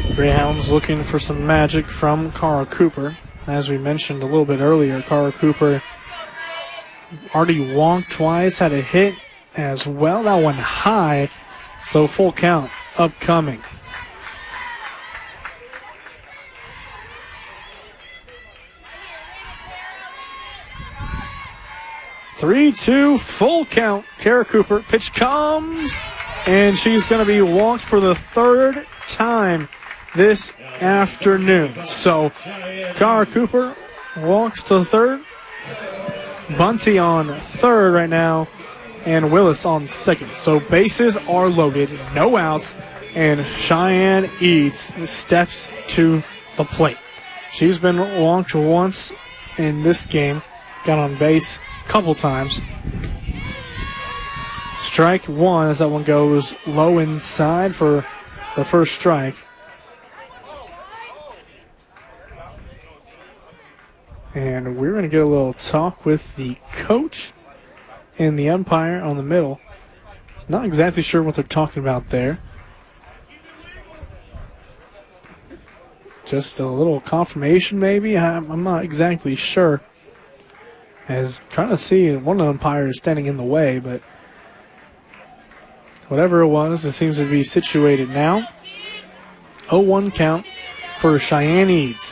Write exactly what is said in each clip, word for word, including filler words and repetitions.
Greyhounds looking for some magic from Cara Cooper. As we mentioned a little bit earlier, Cara Cooper already walked twice, had a hit as well. That one high, so full count upcoming. three two, full count. Cara Cooper, pitch comes, and she's going to be walked for the third time this afternoon. So, Cara Cooper walks to third. Bunty on third right now, and Willis on second. So, bases are loaded, no outs, and Cheyenne Eads steps to the plate. She's been walked once in this game, got on base a couple times. Strike one as that one goes low inside for the first strike. And we're going to get a little talk with the coach and the umpire on the middle. Not exactly sure what they're talking about there. Just a little confirmation maybe. I'm, I'm not exactly sure. As I'm trying to see one of the umpires standing in the way, but whatever it was, it seems to be situated now. oh one count for Cheyenne Eads.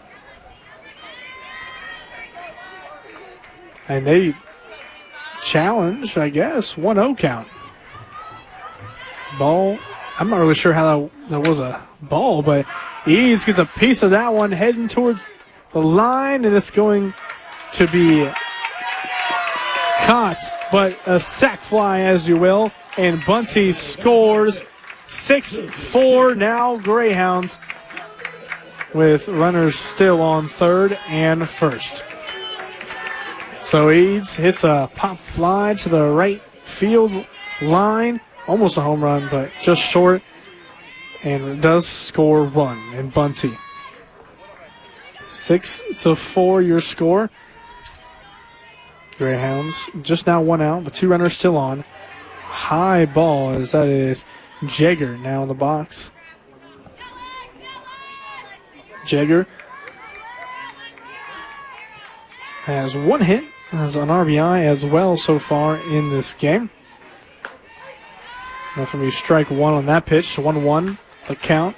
And they challenge, I guess, one oh count. Ball, I'm not really sure how that, that was a ball, but Eads gets a piece of that one heading towards the line, and it's going to be caught, but a sac fly, as you will, and Bunty scores six four now Greyhounds with runners still on third and first. So Eads hits a pop fly to the right field line. Almost a home run, but just short. And does score one in Bunty. Six to four your score. Greyhounds just now one out, but two runners still on. High ball as that is Jagger now in the box. Jagger has one hit, has an R B I as well so far in this game. That's going to be strike one on that pitch, one one the count.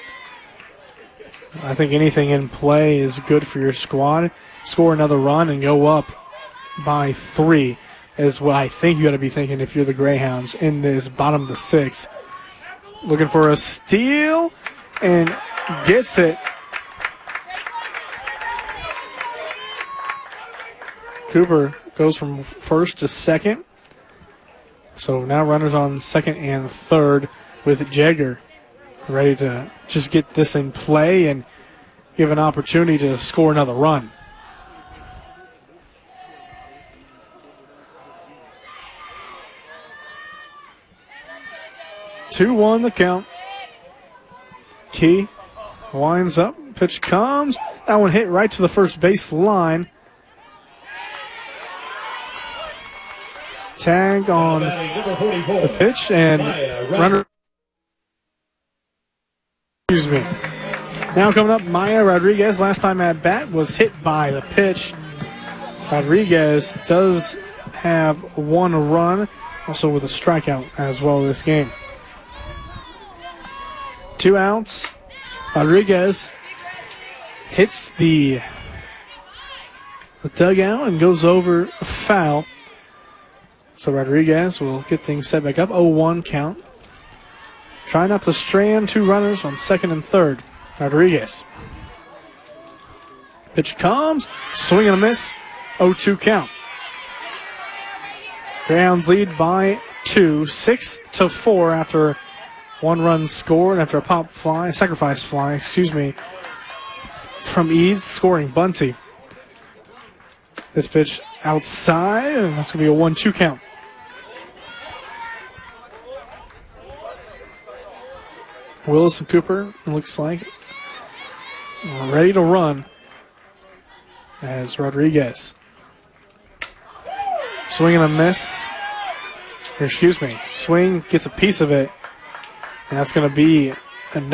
I think anything in play is good for your squad. Score another run and go up by three is what I think you got to be thinking if you're the Greyhounds in this bottom of the sixth. Looking for a steal and gets it. Cooper goes from first to second. So now runners on second and third with Jagger ready to just get this in play and give an opportunity to score another run. two one the count. Key winds up. Pitch comes. That one hit right to the first base line. Tag on the pitch and runner. Excuse me. Now coming up, Maya Rodriguez. Last time at bat was hit by the pitch. Rodriguez does have one run, also with a strikeout as well this game. Two outs. Rodriguez hits the, the dugout and goes over a foul. So Rodriguez will get things set back up. oh one count. Try not to strand two runners on second and third. Rodriguez. Pitch comes. Swing and a miss. oh two count. Greyhounds lead by two. Six to four after one run scored, after a pop fly, sacrifice fly, excuse me, from Eads scoring Bunty. This pitch outside, and that's going to be a one two count. Willis and Cooper, it looks like, ready to run as Rodriguez. Swing and a miss. Or excuse me, swing, gets a piece of it, and that's going to be